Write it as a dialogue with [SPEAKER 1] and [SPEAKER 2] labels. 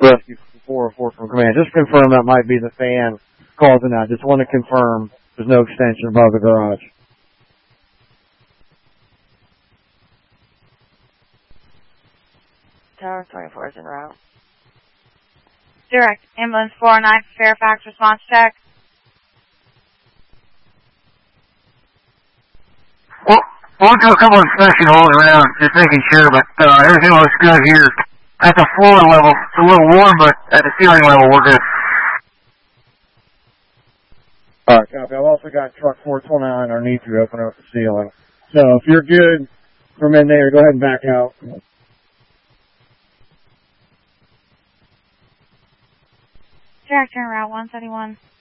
[SPEAKER 1] Rescue 404 from command. Just confirm that might be the fan causing that. Just want to confirm there's no extension above the garage.
[SPEAKER 2] Tower 24 is en route.
[SPEAKER 3] Direct. Ambulance 409 Fairfax, response check.
[SPEAKER 4] Well, we'll do a couple of inspection holes around, just making sure, but everything looks good here. At the floor level, it's a little warm, but at the ceiling level, we're good.
[SPEAKER 1] Alright, copy. I've also got truck 429 underneath you open up the ceiling. So if you're good from in there, go ahead and back out.
[SPEAKER 3] Direct, turn route 171.